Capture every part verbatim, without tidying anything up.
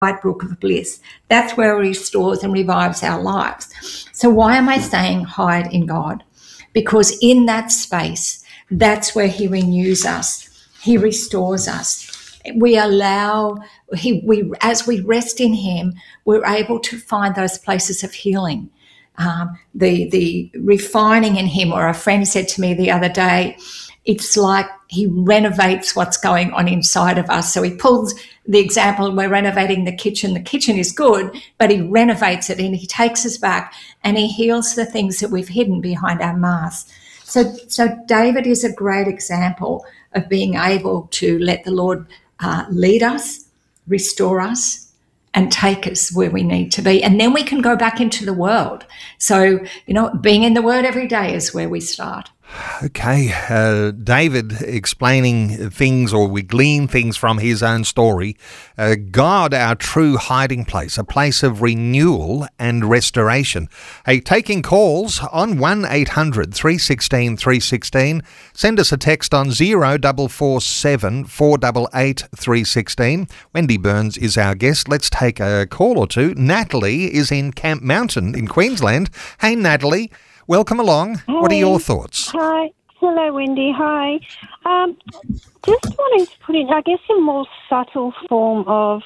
brook of bliss. That's where he restores and revives our lives. So why am I saying hide in God? Because in that space, that's where he renews us. He restores us. We allow, he, we, as we rest in him, we're able to find those places of healing. Um, the, the refining in him, or a friend said to me the other day, it's like he renovates what's going on inside of us. So he pulls the example, we're renovating the kitchen. The kitchen is good, but he renovates it and he takes us back and he heals the things that we've hidden behind our masks. So, so David is a great example of being able to let the Lord uh, lead us, restore us, and take us where we need to be. And then we can go back into the world. So, you know, being in the Word every day is where we start. Okay, uh, David explaining things, or we glean things from his own story. Uh, God, our true hiding place, a place of renewal and restoration. Hey, taking calls on one eight hundred three one six three one six. Send us a text on zero four four seven four eight eight three one six. Wendy Burns is our guest. Let's take a call or two. Natalie is in Camp Mountain in Queensland. Hey, Natalie. Welcome along. Hey. What are your thoughts? Hi. Hello, Wendy. Hi. Um, just wanting to put in, I guess, a more subtle form of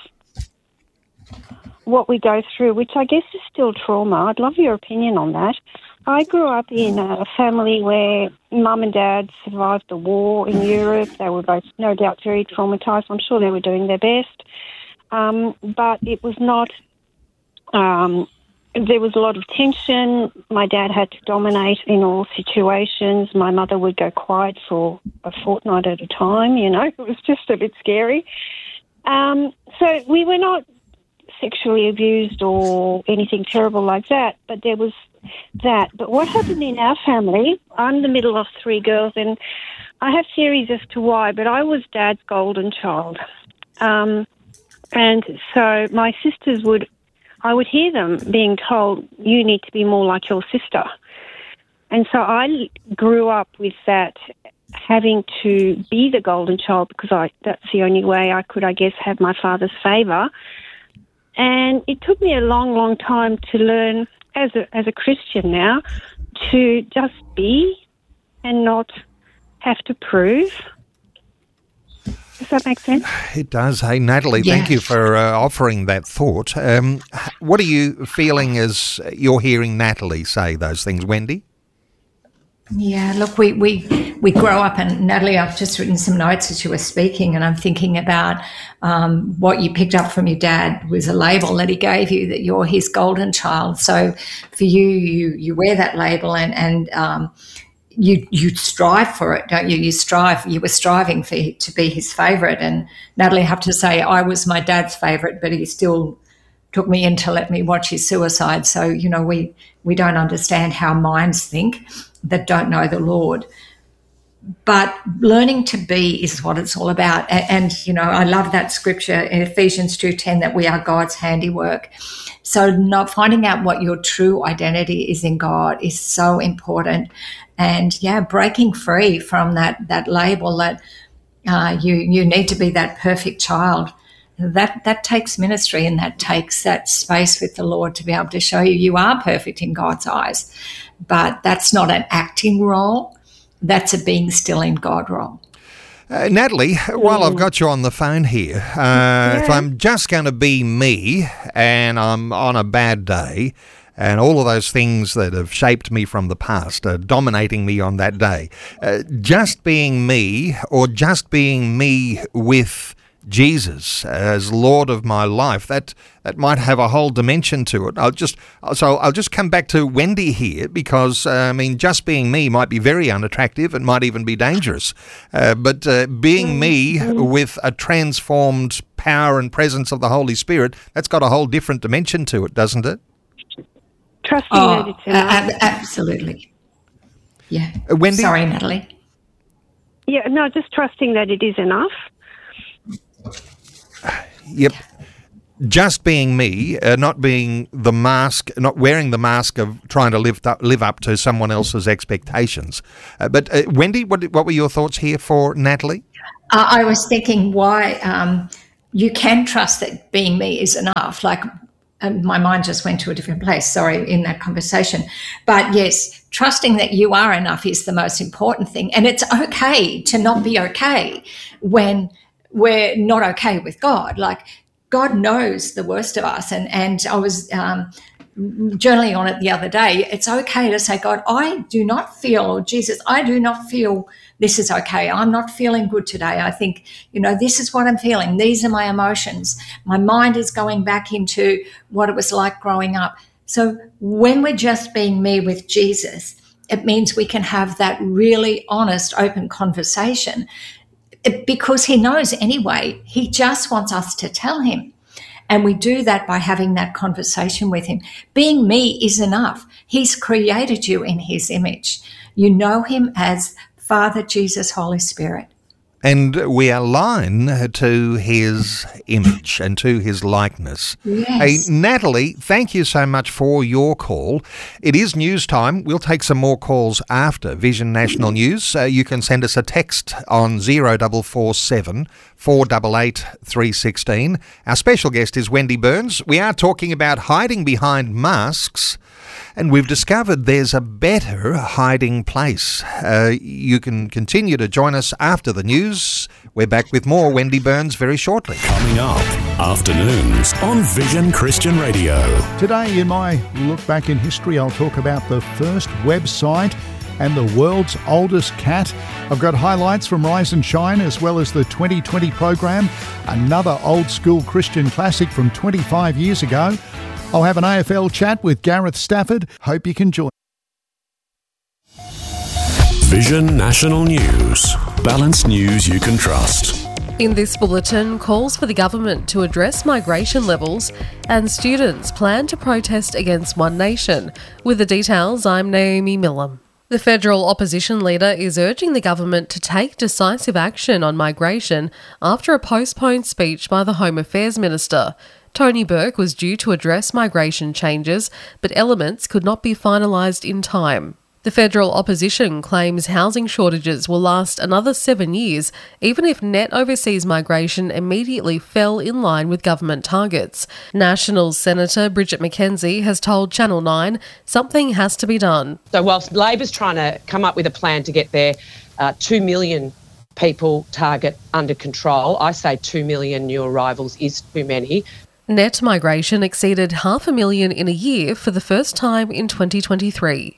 what we go through, which I guess is still trauma. I'd love your opinion on that. I grew up in a family where mum and dad survived the war in Europe. They were both, no doubt, very traumatised. I'm sure they were doing their best. Um, but it was not... Um, There was a lot of tension. My dad had to dominate in all situations. My mother would go quiet for a fortnight at a time, you know. It was just a bit scary. Um, so we were not sexually abused or anything terrible like that, but there was that. But what happened in our family, I'm the middle of three girls, and I have theories as to why, but I was Dad's golden child. Um, and so my sisters would... I would hear them being told, you need to be more like your sister. And so I grew up with that, having to be the golden child, because I that's the only way I could, I guess, have my father's favour. And it took me a long, long time to learn, as a, as a Christian now, to just be and not have to prove. Does that make sense? It does. Hey, Natalie, Yeah. thank you for uh, offering that thought. Um, what are you feeling as you're hearing Natalie say those things, Wendy? Yeah, look, we, we, we grow up, and Natalie, I've just written some notes as you were speaking, and I'm thinking about um, what you picked up from your dad was a label that he gave you, that you're his golden child. So for you, you, you wear that label, and, and um, you you strive for it, don't you? You strive. You were striving for to be his favourite. And Natalie, I have to say, I was my dad's favourite, but he still took me in to let me watch his suicide. So, you know, we, we don't understand how minds think that don't know the Lord. But learning to be is what it's all about. And, and you know, I love that scripture in Ephesians two ten, that we are God's handiwork. So not finding out what your true identity is in God is so important. And, yeah, breaking free from that that label that uh, you you need to be that perfect child. That that takes ministry, and that takes that space with the Lord to be able to show you you are perfect in God's eyes. But that's not an acting role. That's a being still in God role. Uh, Natalie, while I've got you on the phone here, uh, yeah. if I'm just going to be me and I'm on a bad day, and all of those things that have shaped me from the past are dominating me on that day, uh, just being me, or just being me with Jesus as Lord of my life, that that might have a whole dimension to it. I'll just so I'll just come back to Wendy here, because uh, I mean, just being me might be very unattractive. It might even be dangerous. Uh, but uh, being me with a transformed power and presence of the Holy Spirit, that's got a whole different dimension to it, doesn't it? Trusting oh, that it's enough. Uh, absolutely. Yeah. Uh, Wendy? Sorry, Natalie. Yeah, no, just trusting that it is enough. Yep. Just being me, uh, not being the mask, not wearing the mask of trying to live up, live up to someone else's expectations. Uh, but uh, Wendy, what what were your thoughts here for Natalie? Uh, I was thinking why um, you can trust that being me is enough. Like, and my mind just went to a different place, sorry, in that conversation. But yes, trusting that you are enough is the most important thing. And it's okay to not be okay when we're not okay with God. Like, God knows the worst of us. And, and I was um, journaling on it the other day. It's okay to say, God, I do not feel, Jesus, I do not feel this is okay. I'm not feeling good today. I think, you know, this is what I'm feeling. These are my emotions. My mind is going back into what it was like growing up. So when we're just being me with Jesus, it means we can have that really honest, open conversation, because he knows anyway. He just wants us to tell him. And we do that by having that conversation with him. Being me is enough. He's created you in his image. You know him as Father, Jesus, Holy Spirit. And we align to his image and to his likeness. Yes. Hey, Natalie, thank you so much for your call. It is news time. We'll take some more calls after Vision National News. Uh, you can send us a text on zero four four seven, four eight eight, three one six. Our special guest is Wendy Burns. We are talking about hiding behind masks, and we've discovered there's a better hiding place. Uh, you can continue to join us after the news. We're back with more Wendy Burns very shortly. Coming up, afternoons on Vision Christian Radio. Today in my look back in history, I'll talk about the first website and the world's oldest cat. I've got highlights from Rise and Shine as well as the twenty twenty program, another old school Christian classic from twenty-five years ago. I'll have an A F L chat with Gareth Stafford. Hope you can join. Vision National News. Balanced news you can trust. In this bulletin, calls for the government to address migration levels, and students plan to protest against One Nation. With the details, I'm Naomi Millam. The federal opposition leader is urging the government to take decisive action on migration after a postponed speech by the Home Affairs Minister. Tony Burke was due to address migration changes, but elements could not be finalised in time. The federal opposition claims housing shortages will last another seven years, even if net overseas migration immediately fell in line with government targets. Nationals Senator Bridget McKenzie has told Channel nine something has to be done. So whilst Labor's trying to come up with a plan to get their uh, two million people target under control, I say two million new arrivals is too many. Net migration exceeded half a million in a year for the first time in twenty twenty-three.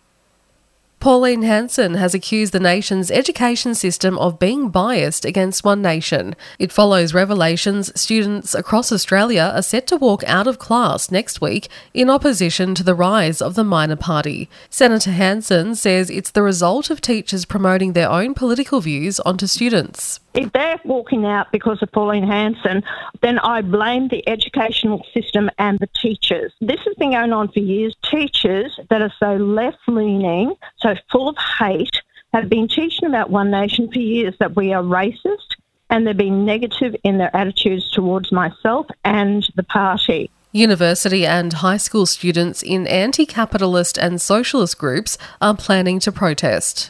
Pauline Hanson has accused the nation's education system of being biased against One Nation. It follows revelations students across Australia are set to walk out of class next week in opposition to the rise of the minor party. Senator Hanson says it's the result of teachers promoting their own political views onto students. If they're walking out because of Pauline Hanson, then I blame the educational system and the teachers. This has been going on for years. Teachers that are so left-leaning, so full of hate, have been teaching about One Nation for years, that we are racist, and they're being negative in their attitudes towards myself and the party. University and high school students in anti-capitalist and socialist groups are planning to protest.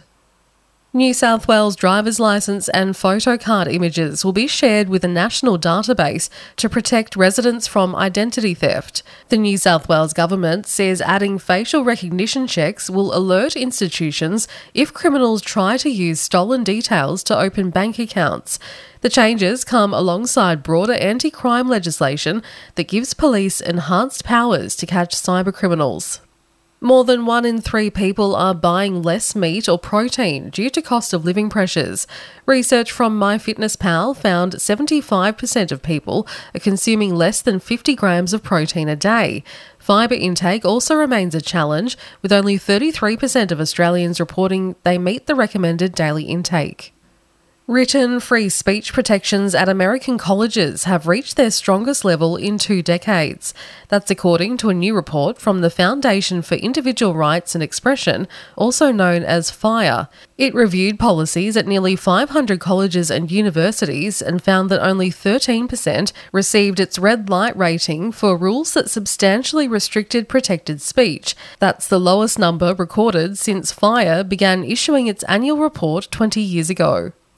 New South Wales driver's licence and photo card images will be shared with a national database to protect residents from identity theft. The New South Wales government says adding facial recognition checks will alert institutions if criminals try to use stolen details to open bank accounts. The changes come alongside broader anti-crime legislation that gives police enhanced powers to catch cybercriminals. More than one in three people are buying less meat or protein due to cost of living pressures. Research from MyFitnessPal found seventy-five percent of people are consuming less than fifty grams of protein a day. Fibre intake also remains a challenge, with only thirty-three percent of Australians reporting they meet the recommended daily intake. Written free speech protections at American colleges have reached their strongest level in two decades. That's according to a new report from the Foundation for Individual Rights and Expression, also known as FIRE. It reviewed policies at nearly five hundred colleges and universities and found that only thirteen percent received its red light rating for rules that substantially restricted protected speech. That's the lowest number recorded since FIRE began issuing its annual report twenty years ago.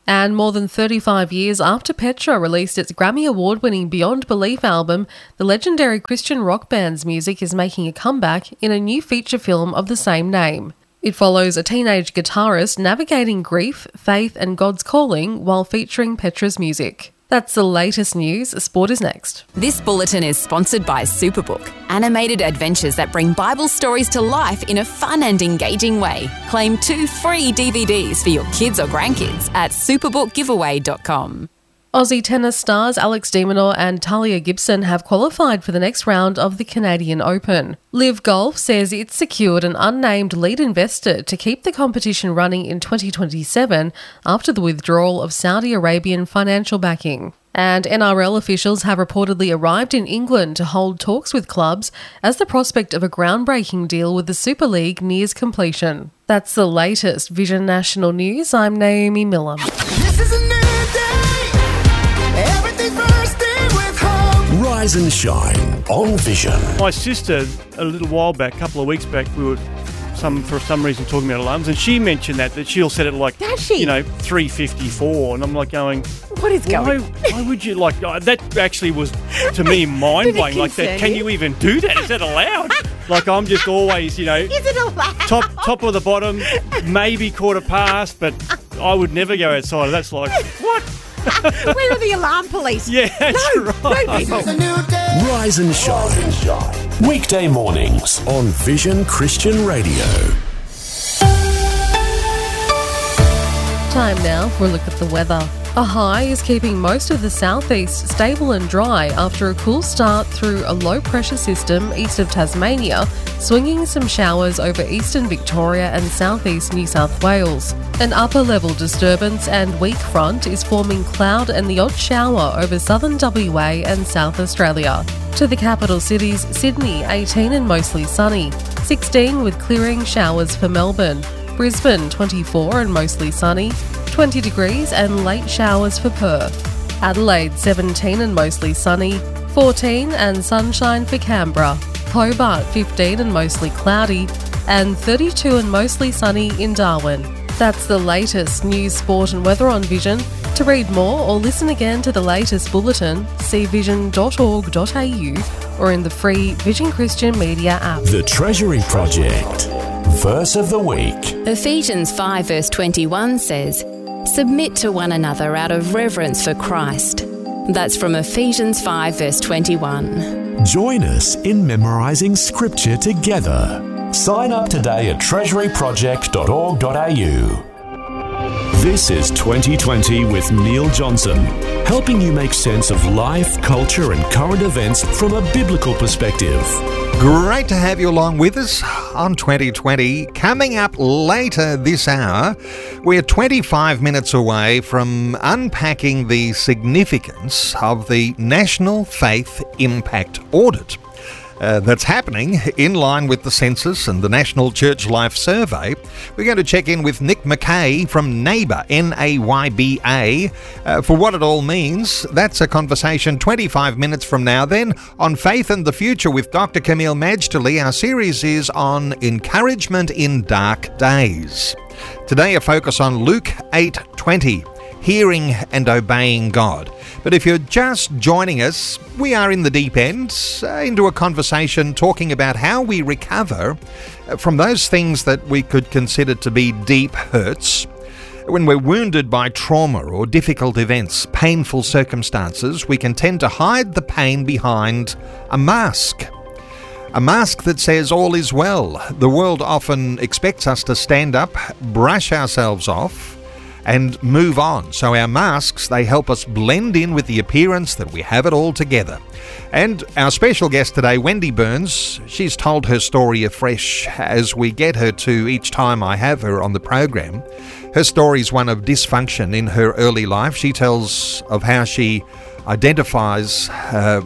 And more than thirty-five years after Petra released its Grammy Award-winning Beyond Belief album, the legendary Christian rock band's music is making a comeback in a new feature film of the same name. It follows a teenage guitarist navigating grief, faith and God's calling while featuring Petra's music. That's the latest news. Sport is next. This bulletin is sponsored by Superbook, animated adventures that bring Bible stories to life in a fun and engaging way. Claim two free D V Ds for your kids or grandkids at superbook giveaway dot com. Aussie tennis stars Alex de Minaur and Talia Gibson have qualified for the next round of the Canadian Open. Liv Golf says it's secured an unnamed lead investor to keep the competition running in twenty twenty-seven after the withdrawal of Saudi Arabian financial backing. And N R L officials have reportedly arrived in England to hold talks with clubs as the prospect of a groundbreaking deal with the Super League nears completion. That's the latest Vision National News. I'm Naomi Miller. This is a new Rise and shine on Vision. My sister, a little while back, a couple of weeks back, we were some for some reason talking about alarms, and she mentioned that that she'll set it like, Does she? you know, three fifty-four, and I'm like going, what is going? Why, why would you like uh, that? Actually, was to me mind blowing. Like that, can you even do that? Is that allowed? Like I'm just always, you know, is it allowed? Top top of the bottom, maybe quarter past, but I would never go outside of that's like what. Where are the alarm police? Yeah, that's no, right. No, Rise and shine. Weekday mornings on Vision Christian Radio. Time now for a look at the weather. A high is keeping most of the southeast stable and dry after a cool start through a low-pressure system east of Tasmania, swinging some showers over eastern Victoria and southeast New South Wales. An upper-level disturbance and weak front is forming cloud and the odd shower over southern W A and South Australia. To the capital cities, Sydney, eighteen and mostly sunny, sixteen with clearing showers for Melbourne, Brisbane, twenty-four and mostly sunny, twenty degrees and late showers for Perth. Adelaide, seventeen and mostly sunny, fourteen and sunshine for Canberra. Hobart, fifteen and mostly cloudy, and thirty-two and mostly sunny in Darwin. That's the latest news, sport and weather on Vision. To read more or listen again to the latest bulletin, see vision dot org dot a u or in the free Vision Christian Media app. The Treasury Project. Verse of the week. Ephesians five verse twenty-one says, "Submit to one another out of reverence for Christ." That's from Ephesians five verse twenty-one. Join us in memorising scripture together. Sign up today at treasury project dot org dot a u. This is twenty twenty with Neil Johnson, helping you make sense of life, culture and current events from a biblical perspective. Great to have you along with us on twenty twenty. Coming up later this hour, we're twenty-five minutes away from unpacking the significance of the National Faith Impact Audit. Uh, that's happening in line with the census and the National Church Life Survey. We're going to check in with Nick McKay from Nayba, N A Y B A, uh, for what it all means. That's a conversation twenty-five minutes from now. Then on Faith and the Future with Doctor Camille Majdali, our series is on encouragement in dark days. Today a focus on Luke eight twenty. Hearing and obeying God. But if you're just joining us, we are in the deep end, uh, into a conversation talking about how we recover from those things that we could consider to be deep hurts. When we're wounded by trauma or difficult events, painful circumstances, we can tend to hide the pain behind a mask. A mask that says all is well. The world often expects us to stand up, brush ourselves off, and move on. So our masks, they help us blend in with the appearance that we have it all together. And our special guest today, Wendy Burns, she's told her story afresh as we get her to each time I have her on the program. Her story is one of dysfunction in her early life. She tells of how she identifies, uh,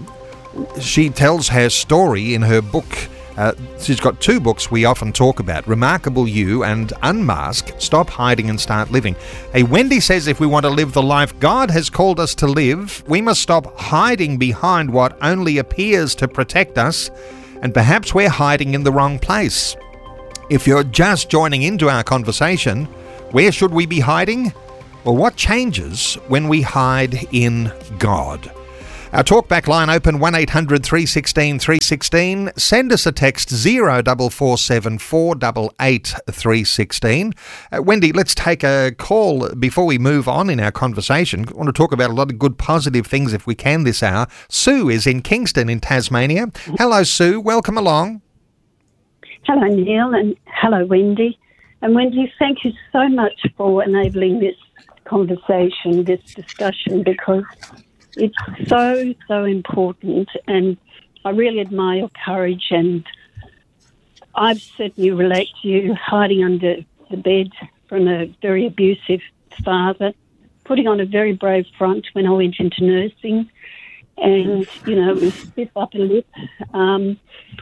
she tells her story in her book. Uh, she's got two books we often talk about, Remarkable You and Unmask, Stop Hiding and Start Living. Hey, Wendy says if we want to live the life God has called us to live, we must stop hiding behind what only appears to protect us, and perhaps we're hiding in the wrong place. If you're just joining into our conversation, where should we be hiding? Well, what changes when we hide in God? Our talkback line open one eight hundred three one six three one six. Send us a text zero four four seven four eight eight three one six. Uh, Wendy, let's take a call before we move on in our conversation. I want to talk about a lot of good positive things if we can this hour. Sue is in Kingston in Tasmania. Hello, Sue. Welcome along. Hello, Neil, and hello, Wendy. And Wendy, thank you so much for enabling this conversation, this discussion, because it's so, so important, and I really admire your courage, and I've certainly relate to you hiding under the bed from a very abusive father, putting on a very brave front when I went into nursing, and, you know, it was stiff upper lip. Um,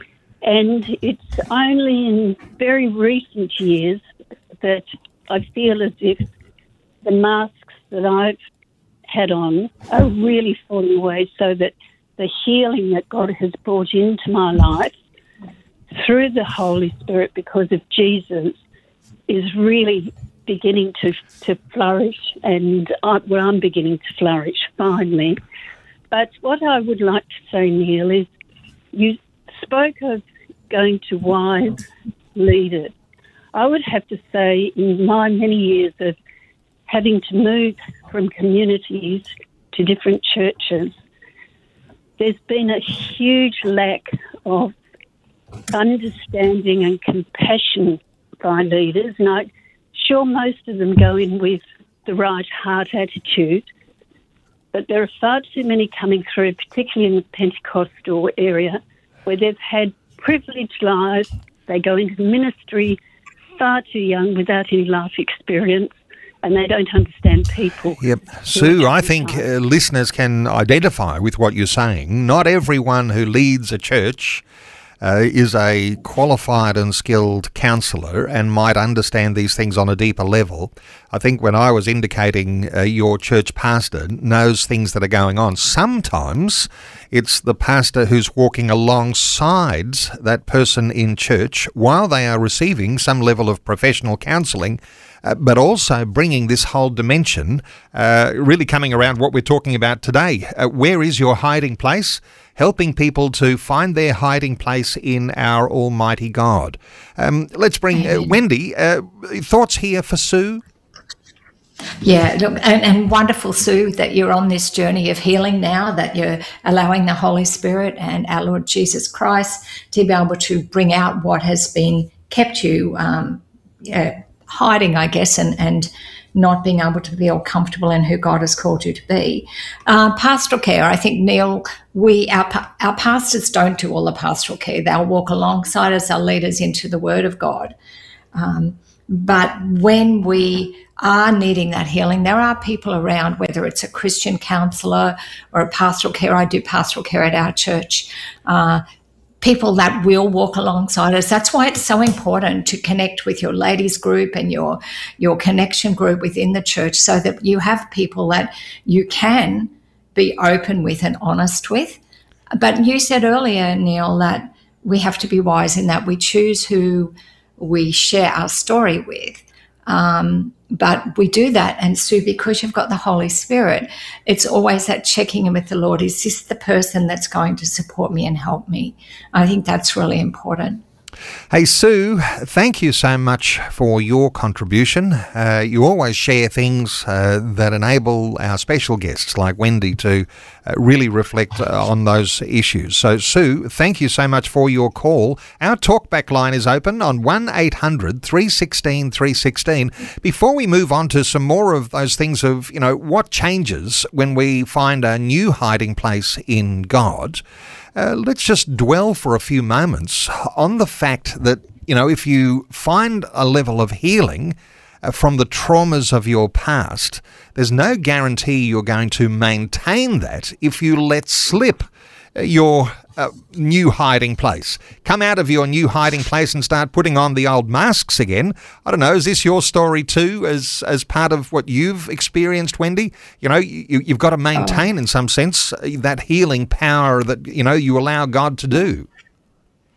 and it's only in very recent years that I feel as if the masks that I've had on are really falling away, so that the healing that God has brought into my life through the Holy Spirit because of Jesus is really beginning to, to flourish, and I, well, I'm beginning to flourish finally. But what I would like to say, Neil, is you spoke of going to wise leaders. I would have to say in my many years of having to move from communities to different churches, there's been a huge lack of understanding and compassion by leaders. And I'm sure most of them go in with the right heart attitude, but there are far too many coming through, particularly in the Pentecostal area, where they've had privileged lives. They go into ministry far too young without any life experience, and they don't understand people. Yep. Sue, I think uh, listeners can identify with what you're saying. Not everyone who leads a church uh, is a qualified and skilled counsellor and might understand these things on a deeper level. I think when I was indicating uh, your church pastor knows things that are going on, sometimes it's the pastor who's walking alongside that person in church while they are receiving some level of professional counselling, Uh, but also bringing this whole dimension, uh, really coming around what we're talking about today. Uh, where is your hiding place? Helping people to find their hiding place in our Almighty God. Um, let's bring uh, Wendy. Uh, thoughts here for Sue? Yeah, look, and, and wonderful, Sue, that you're on this journey of healing now, that you're allowing the Holy Spirit and our Lord Jesus Christ to be able to bring out what has been kept you um, yeah, hiding, I guess, and, and not being able to feel comfortable in who God has called you to be. Uh, pastoral care, I think, Neil, we our, our pastors don't do all the pastoral care. They'll walk alongside us, our leaders, into the Word of God. Um, but when we are needing that healing, there are people around, whether it's a Christian counsellor or a pastoral care. I do pastoral care at our church. Uh, people that will walk alongside us. That's why it's so important to connect with your ladies group and your your connection group within the church, so that you have people that you can be open with and honest with. But you said earlier, Neil, that we have to be wise in that we choose who we share our story with. Um, but we do that, and Sue, because you've got the Holy Spirit, it's always that checking in with the Lord. Is this the person that's going to support me and help me? I think that's really important. Hey, Sue, thank you so much for your contribution. Uh, you always share things uh, that enable our special guests like Wendy to uh, really reflect uh, on those issues. So, Sue, thank you so much for your call. Our talkback line is open on one eight hundred three one six three one six. Before we move on to some more of those things of, you know, what changes when we find a new hiding place in God, Uh, let's just dwell for a few moments on the fact that, you know, if you find a level of healing uh, from the traumas of your past, there's no guarantee you're going to maintain that if you let slip your uh, new hiding place. Come out of your new hiding place and start putting on the old masks again. I don't know, is this your story too, as as part of what you've experienced, Wendy? You know, you, you've got to maintain, in some sense, that healing power that, you know, you allow God to do.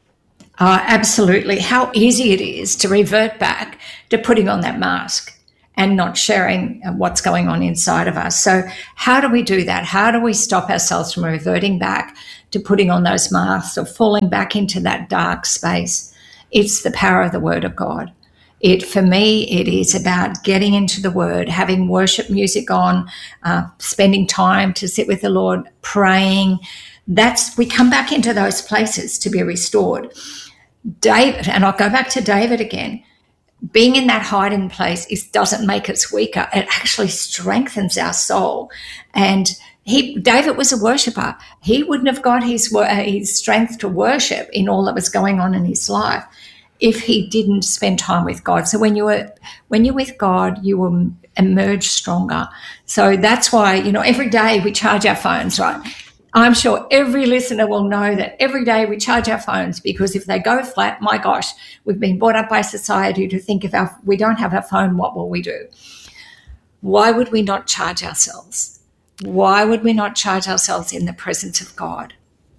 Uh, absolutely. How easy it is to revert back to putting on that mask and not sharing what's going on inside of us. So how do we do that? How do we stop ourselves from reverting back to putting on those masks or falling back into that dark space? It's the power of the Word of God. It, for me, it is about getting into the Word, having worship music on, uh, spending time to sit with the Lord, praying. That's, we come back into those places to be restored. David, and I'll go back to David again, being in that hiding place is, doesn't make us weaker. It actually strengthens our soul. And he, David was a worshipper. He wouldn't have got his, his strength to worship in all that was going on in his life if he didn't spend time with God. So when you were, when you're with God, you will emerge stronger. So that's why, you know, every day we charge our phones, right? I'm sure every listener will know that every day we charge our phones, because if they go flat, my gosh, we've been brought up by society to think if our, we don't have our phone, what will we do? Why would we not charge ourselves? Why would we not charge ourselves in the presence of God?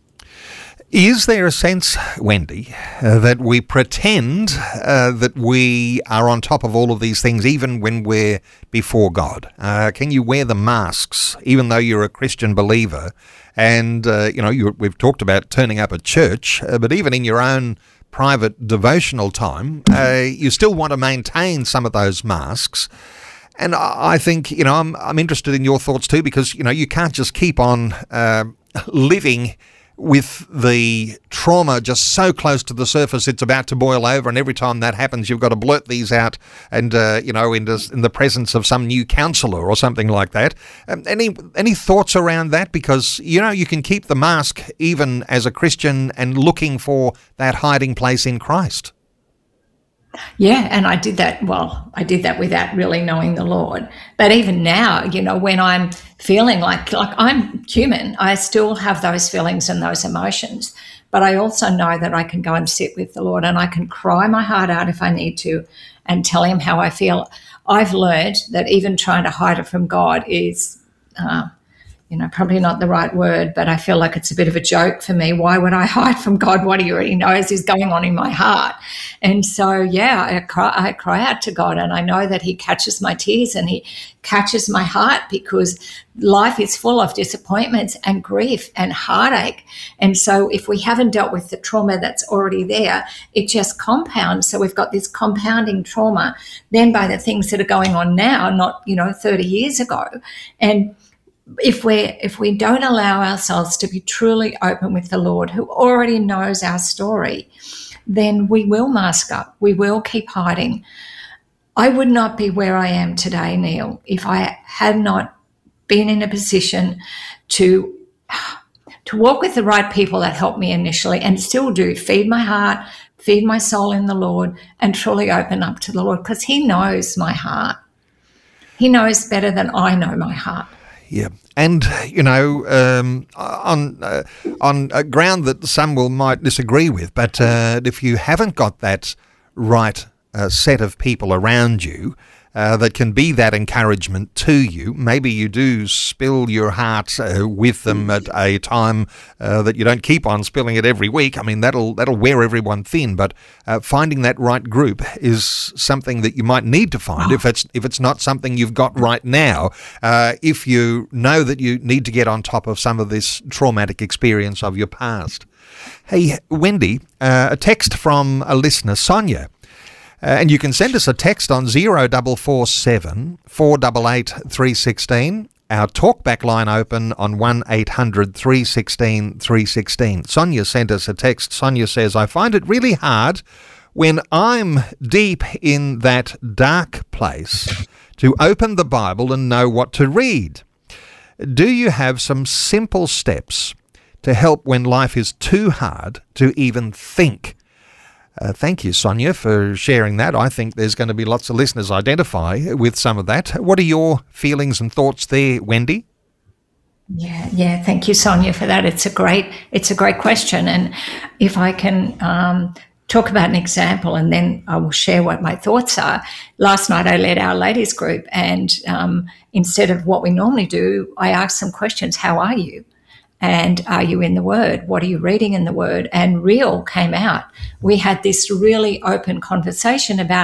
Is there a sense, Wendy, uh, that we pretend uh, that we are on top of all of these things even when we're before God? Uh, can you wear the masks even though you're a Christian believer? And, uh, you know, you, we've talked about turning up at church, uh, but even in your own private devotional time, uh, you still want to maintain some of those masks. And I think, you know, I'm, I'm interested in your thoughts too, because, you know, you can't just keep on uh, living with the trauma just so close to the surface it's about to boil over, and every time that happens you've got to blurt these out and uh, you know in, this, in the presence of some new counsellor or something like that. Um, any any thoughts around that? Because you know you can keep the mask even as a Christian and looking for that hiding place in Christ. Yeah, and I did that, well, I did that without really knowing the Lord. But even now, you know, when I'm feeling like, like I'm human, I still have those feelings and those emotions. But I also know that I can go and sit with the Lord and I can cry my heart out if I need to and tell him how I feel. I've learned that even trying to hide it from God is, uh, you know, probably not the right word, but I feel like it's a bit of a joke for me. Why would I hide from God what he already knows is going on in my heart? And so, yeah, I cry, I cry out to God, and I know that he catches my tears and he catches my heart, because life is full of disappointments and grief and heartache. And so if we haven't dealt with the trauma that's already there, it just compounds. So we've got this compounding trauma then by the things that are going on now, not, you know, thirty years ago. And If we if we don't allow ourselves to be truly open with the Lord, who already knows our story, then we will mask up. We will keep hiding. I would not be where I am today, Neil, if I had not been in a position to to walk with the right people that helped me initially, and still do, feed my heart, feed my soul in the Lord, and truly open up to the Lord, because he knows my heart. He knows better than I know my heart. Yeah, and you know, um, on uh, on a ground that some will might disagree with, but uh, if you haven't got that right uh, set of people around you uh, that can be that encouragement to you, maybe you do spill your heart uh, with them at a time uh, that you don't keep on spilling it every week. I mean, that'll that'll wear everyone thin. But uh, finding that right group is something that you might need to find oh. if it's if it's not something you've got right now. Uh, if you know that you need to get on top of some of this traumatic experience of your past. Hey, Wendy, uh, a text from a listener, Sonia. Uh, and you can send us a text on zero four four seven, four eight eight, three one six. Our talkback line open on one eight hundred, three one six, three one six. Sonia sent us a text. Sonia says, I find it really hard when I'm deep in that dark place to open the Bible and know what to read. Do you have some simple steps to help when life is too hard to even think? Uh, thank you, Sonia, for sharing that. I think there's going to be lots of listeners identify with some of that. What are your feelings and thoughts there, Wendy? Yeah, yeah. Thank you, Sonia, for that. It's a great, it's a great question. And if I can um, talk about an example, and then I will share what my thoughts are. Last night I led our ladies group, and um, instead of what we normally do, I asked some questions. How are you? And are you in the Word? What are you reading in the Word? And real came out. We had this really open conversation about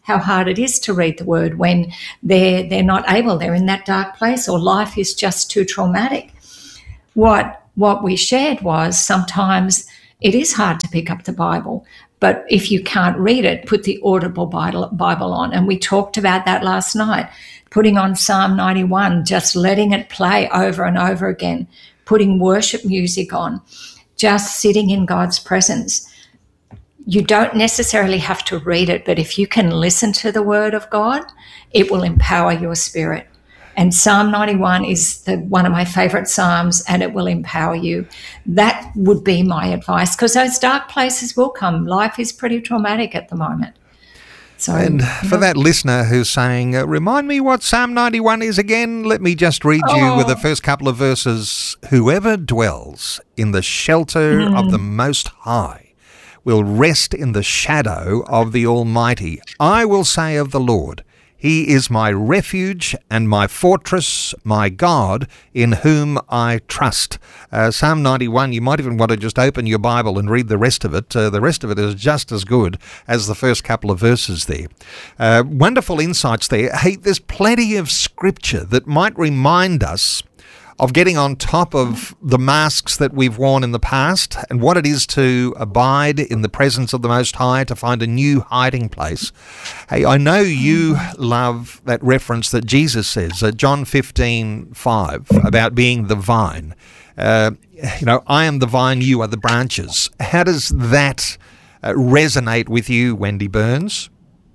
how hard it is to read the word when they're, they're not able, they're in that dark place, or life is just too traumatic. What, what we shared was sometimes it is hard to pick up the Bible, but if you can't read it, put the Audible Bible on. And we talked about that last night, putting on Psalm ninety-one, just letting it play over and over again, putting worship music on, just sitting in God's presence. You don't necessarily have to read it, but if you can listen to the word of God, it will empower your spirit. And Psalm ninety-one is the, one of my favourite psalms, and it will empower you. That would be my advice, because those dark places will come. Life is pretty traumatic at the moment. So, and for that listener who's saying, uh, remind me what Psalm ninety-one is again, let me just read you oh. with the first couple of verses. Whoever dwells in the shelter mm. of the Most High will rest in the shadow of the Almighty. I will say of the Lord, He is my refuge and my fortress, my God, in whom I trust. Uh, Psalm ninety-one, you might even want to just open your Bible and read the rest of it. Uh, the rest of it is just as good as the first couple of verses there. Uh, wonderful insights there. Hey, there's plenty of scripture that might remind us of getting on top of the masks that we've worn in the past and what it is to abide in the presence of the Most High, to find a new hiding place. Hey, I know you love that reference that Jesus says at John fifteen five about being the vine. Uh, you know, I am the vine, you are the branches. How does that uh, resonate with you, Wendy Burns?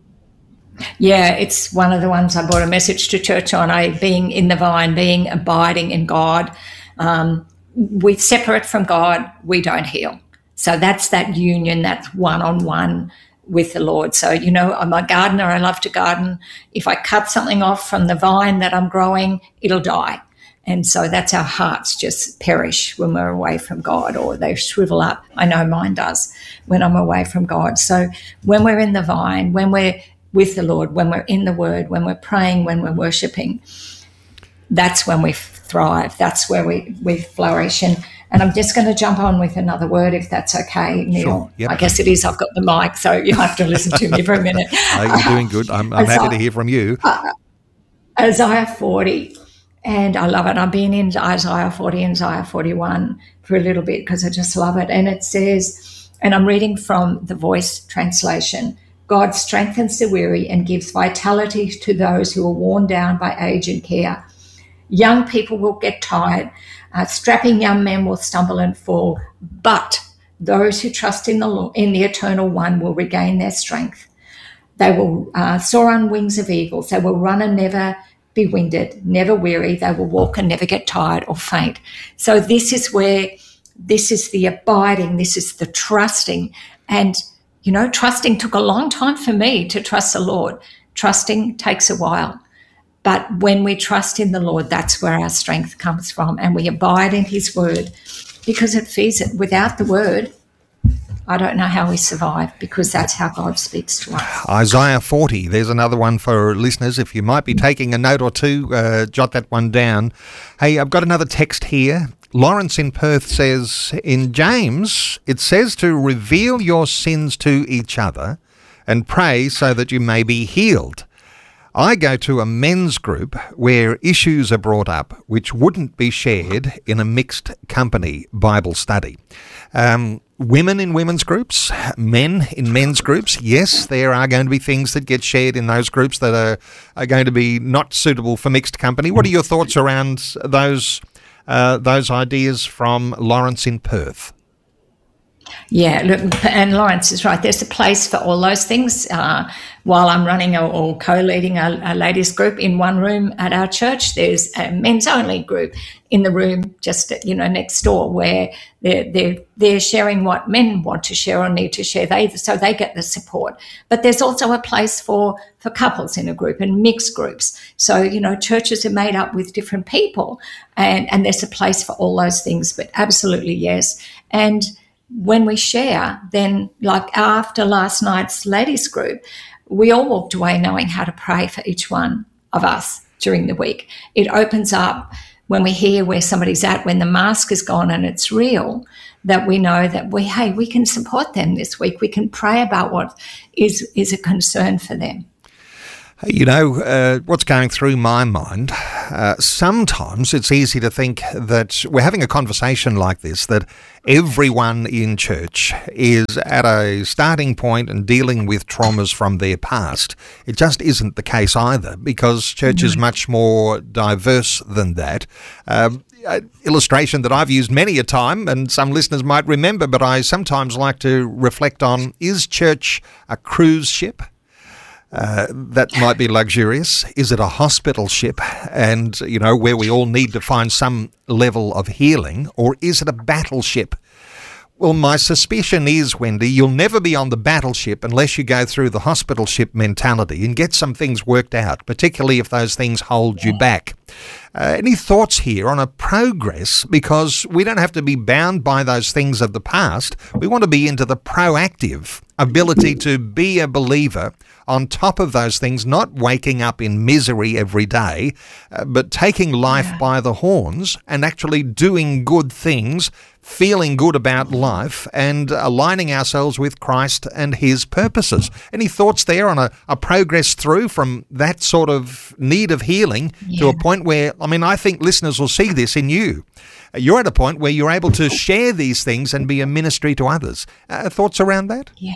Yeah, it's one of the ones I brought a message to church on, I, being in the vine, being abiding in God. Um, we separate from God, we don't heal. So that's that union, that's one-on-one with the Lord. So, you know, I'm a gardener, I love to garden. If I cut something off from the vine that I'm growing, it'll die. And so that's our hearts just perish when we're away from God, or they shrivel up. I know mine does when I'm away from God. So when we're in the vine, when we're with the Lord, when we're in the Word, when we're praying, when we're worshipping, that's when we thrive. That's where we, we flourish. And, and I'm just going to jump on with another word, if that's okay, Neil. Sure, yep. I guess it is. I've got the mic, so you'll have to listen to me for a minute. Uh, you're doing good. I'm, I'm happy to hear from you. Uh, Isaiah forty, and I love it. I've been in Isaiah forty and Isaiah forty-one for a little bit because I just love it. And it says, and I'm reading from the Voice translation, God strengthens the weary and gives vitality to those who are worn down by age and care. Young people will get tired. Uh, strapping young men will stumble and fall. But those who trust in the in the Eternal One will regain their strength. They will uh, soar on wings of eagles. They will run and never be winded, never weary. They will walk and never get tired or faint. So this is where, this is the abiding, this is the trusting. And you know, trusting took a long time for me to trust the Lord. Trusting takes a while. But when we trust in the Lord, that's where our strength comes from. And we abide in His word because it feeds it. Without the word, I don't know how we survive, because that's how God speaks to us. Isaiah forty, there's another one for listeners. If you might be taking a note or two, uh, jot that one down. Hey, I've got another text here. Lawrence in Perth says, in James, it says to reveal your sins to each other and pray so that you may be healed. I go to a men's group where issues are brought up which wouldn't be shared in a mixed company Bible study. Um, women in women's groups, men in men's groups, yes, there are going to be things that get shared in those groups that are, are going to be not suitable for mixed company. What are your thoughts around those Uh, those ideas from Lawrence in Perth? Yeah, look, and Lawrence is right. There's a place for all those things. Uh, while I'm running or, or co-leading a, a ladies group in one room at our church, there's a men's only group in the room just, you know, next door, where they're, they're, they're sharing what men want to share or need to share. They, so they get the support. But there's also a place for, for couples in a group and mixed groups. So, you know, churches are made up with different people, and, and there's a place for all those things. But absolutely, yes. And when we share, then like after last night's ladies group, we all walked away knowing how to pray for each one of us during the week. It opens up when we hear where somebody's at, when the mask is gone and it's real, that we know that we, hey, we can support them this week. We can pray about what is, is a concern for them. You know, uh, what's going through my mind, uh, sometimes it's easy to think that we're having a conversation like this, that everyone in church is at a starting point and dealing with traumas from their past. It just isn't the case either, because church mm-hmm. is much more diverse than that. Um, An illustration that I've used many a time, and some listeners might remember, but I sometimes like to reflect on, is church a cruise ship? Uh, that might be luxurious. Is it a hospital ship, and, you know, where we all need to find some level of healing, or is it a battleship? Well, my suspicion is, Wendy, you'll never be on the battleship unless you go through the hospital ship mentality and get some things worked out, particularly if those things hold you back. Uh, any thoughts here on a progress? Because we don't have to be bound by those things of the past. We want to be into the proactive ability to be a believer on top of those things, not waking up in misery every day, uh, but taking life yeah. by the horns and actually doing good things, feeling good about life, and aligning ourselves with Christ and his purposes. Any thoughts there on a, a progress through from that sort of need of healing yeah. to a point where, I mean, I think listeners will see this in you. You're at a point where you're able to share these things and be a ministry to others. Uh, thoughts around that? Yeah.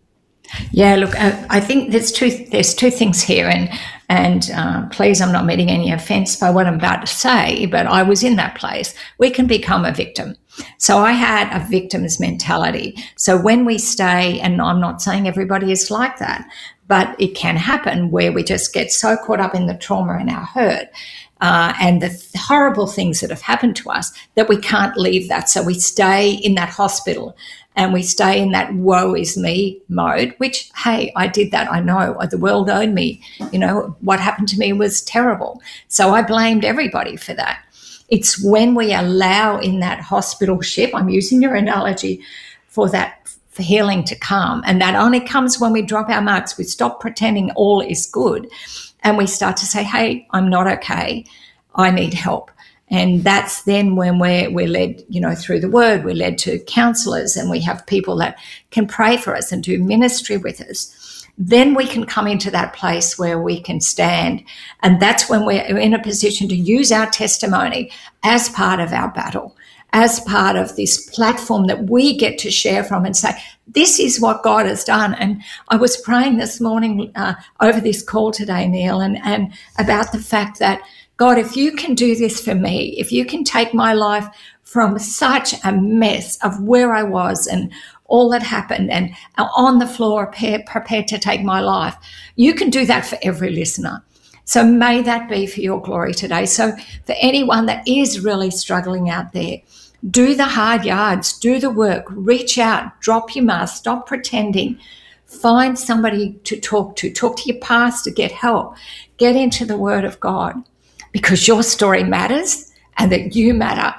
Yeah, look, uh, I think there's two there's two things here, and and uh, please, I'm not meaning any offence by what I'm about to say, but I was in that place. We can become a victim. So I had a victim's mentality. So when we stay, and I'm not saying everybody is like that, but it can happen where we just get so caught up in the trauma and our hurt uh, and the th- horrible things that have happened to us that we can't leave that. So we stay in that hospital. And we stay in that woe is me mode, which, hey, I did that. I know the world owed me. You know, what happened to me was terrible. So I blamed everybody for that. It's when we allow in that hospital ship, I'm using your analogy, for that for healing to come. And that only comes when we drop our marks. We stop pretending all is good. And we start to say, hey, I'm not okay. I need help. And that's then when we're, we're led, you know, through the word, we're led to counsellors, and we have people that can pray for us and do ministry with us. Then we can come into that place where we can stand. And that's when we're in a position to use our testimony as part of our battle, as part of this platform that we get to share from and say, this is what God has done. And I was praying this morning uh, over this call today, Neil, and, and about the fact that, God, if you can do this for me, if you can take my life from such a mess of where I was and all that happened and on the floor prepared, prepared to take my life, you can do that for every listener. So may that be for your glory today. So for anyone that is really struggling out there, do the hard yards, do the work, reach out, drop your mask, stop pretending, find somebody to talk to, talk to your pastor, get help, get into the Word of God. Because your story matters and that you matter.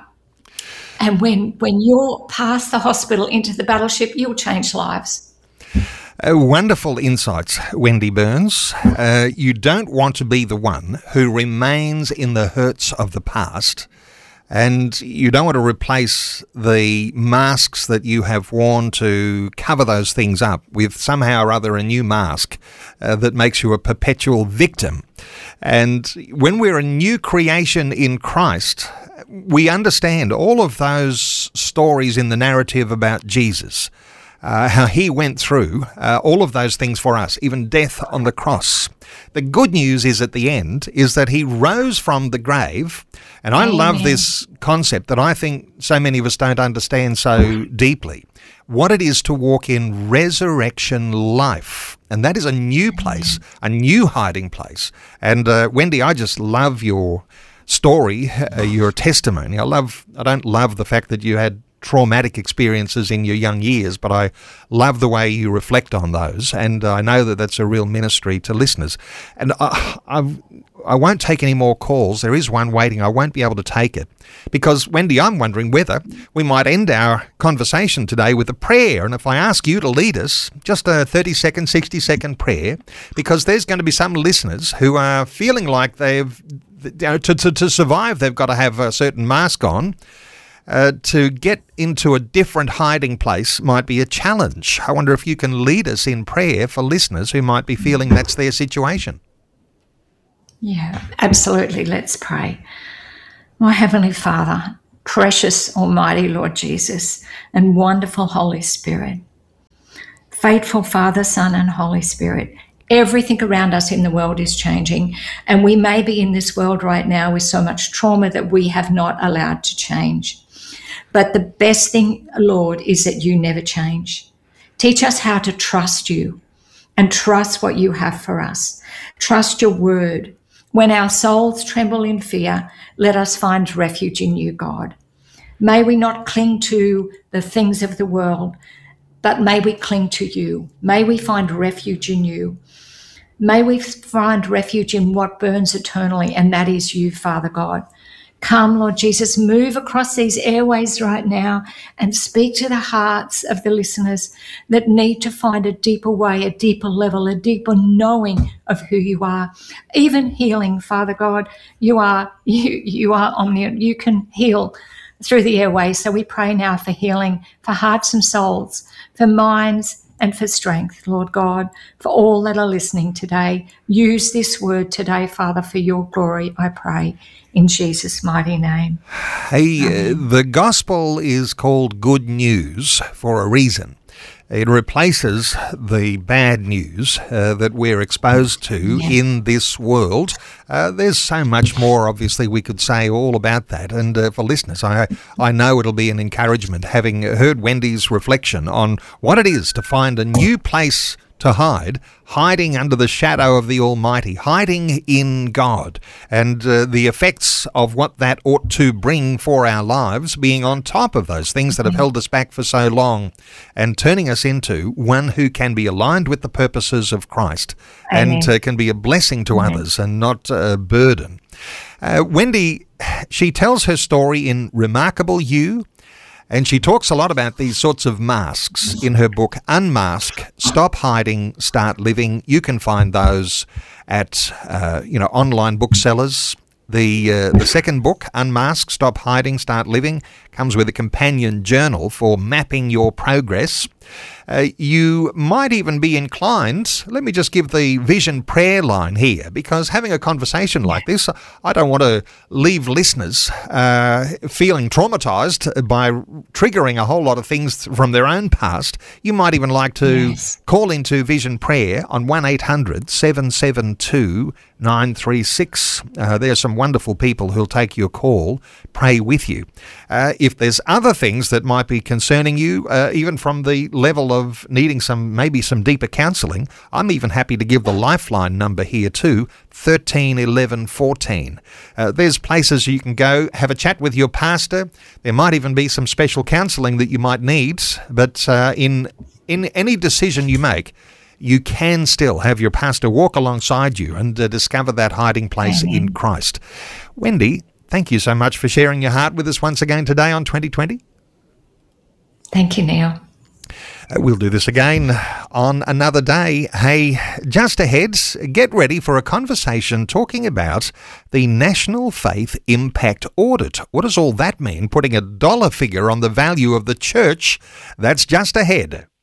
And when when you're past the hospital into the battleship, you'll change lives. Uh, wonderful insights, Wendy Burns. Uh, you don't want to be the one who remains in the hurts of the past, and you don't want to replace the masks that you have worn to cover those things up with somehow or other a new mask uh, that makes you a perpetual victim. And when we're a new creation in Christ, we understand all of those stories in the narrative about Jesus, uh, how he went through uh, all of those things for us, even death on the cross. The good news is at the end is that he rose from the grave. And I Amen. Love this concept that I think so many of us don't understand so deeply. What it is to walk in resurrection life. And that is a new place, a new hiding place. And uh, Wendy, I just love your story, uh, your testimony. I love, I don't love the fact that you had traumatic experiences in your young years, but I love the way you reflect on those, and I know that that's a real ministry to listeners. And I, I've, I won't take any more calls. There is one waiting. I won't be able to take it because, Wendy, I'm wondering whether we might end our conversation today with a prayer, and if I ask you to lead us, just a thirty-second, sixty-second prayer, because there's going to be some listeners who are feeling like they've, you know, to, to, to survive, they've got to have a certain mask on. Uh, to get into a different hiding place might be a challenge. I wonder if you can lead us in prayer for listeners who might be feeling that's their situation. Yeah, absolutely. Let's pray. My Heavenly Father, precious Almighty Lord Jesus, and wonderful Holy Spirit, faithful Father, Son, and Holy Spirit, everything around us in the world is changing, and we may be in this world right now with so much trauma that we have not allowed to change. But the best thing, Lord, is that you never change. Teach us how to trust you and trust what you have for us. Trust your word. When our souls tremble in fear, let us find refuge in you, God. May we not cling to the things of the world, but may we cling to you. May we find refuge in you. May we find refuge in what burns eternally, and that is you, Father God. Come, Lord Jesus, move across these airways right now and speak to the hearts of the listeners that need to find a deeper way, a deeper level, a deeper knowing of who you are. Even healing, Father God, you are you you are omniscient. You can heal through the airways. So we pray now for healing, for hearts and souls, for minds and for strength, Lord God, for all that are listening today. Use this word today, Father, for your glory, I pray, in Jesus' mighty name. Hey, uh, the gospel is called good news for a reason. It replaces the bad news uh, that we're exposed to yeah. in this world. Uh, there's so much more, obviously, we could say all about that. And uh, for listeners, I I know it'll be an encouragement, having heard Wendy's reflection on what it is to find a new place to hide, hiding under the shadow of the Almighty, hiding in God, and uh, the effects of what that ought to bring for our lives, being on top of those things that have held us back for so long, and turning us into one who can be aligned with the purposes of Christ. Amen. And uh, can be a blessing to Amen. Others and not a burden. Uh, Wendy, she tells her story in Remarkable You, and she talks a lot about these sorts of masks in her book, Unmask, Stop Hiding, Start Living. You can find those at, uh, you know, online booksellers. The uh, the second book, Unmask, Stop Hiding, Start Living, comes with a companion journal for mapping your progress. Uh, you might even be inclined, let me just give the vision prayer line here, because having a conversation like this, I don't want to leave listeners uh, feeling traumatized by triggering a whole lot of things from their own past. You might even like to yes. call into Vision Prayer on one eight hundred seven seven two nine three six. Uh, there's some wonderful people who'll take your call, pray with you. Uh, if there's other things that might be concerning you, uh, even from the level of needing some, maybe some deeper counselling, I'm even happy to give the Lifeline number here too, thirteen eleven fourteen. Uh, there's places you can go, have a chat with your pastor. There might even be some special counselling that you might need, but uh, in in any decision you make, you can still have your pastor walk alongside you and uh, discover that hiding place Amen. In Christ. Wendy, thank you so much for sharing your heart with us once again today on twenty twenty. Thank you, Neil. Uh, we'll do this again on another day. Hey, just ahead, get ready for a conversation talking about the National Faith Impact Audit. What does all that mean? Putting a dollar figure on the value of the church? That's just ahead.